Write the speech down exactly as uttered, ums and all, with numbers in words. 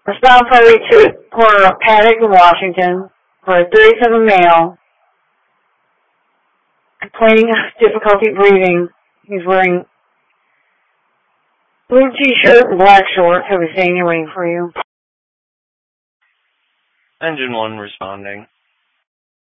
Respond party to corner of Paddock in Washington for a thirty-seven male complaining of difficulty breathing. He's wearing blue t-shirt and black shorts. He'll be staying here waiting for you. Engine one responding.